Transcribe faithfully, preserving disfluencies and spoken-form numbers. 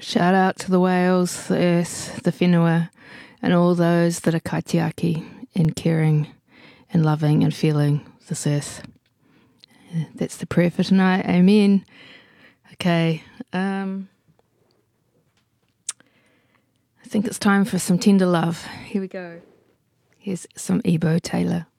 Shout out to the whales, the earth, the whenua, and all those that are kaitiaki in caring and loving and feeling this earth. That's the prayer for tonight. Amen. Okay. Um, I think it's time for some tender love. Here we go. Here's some Ebo Taylor.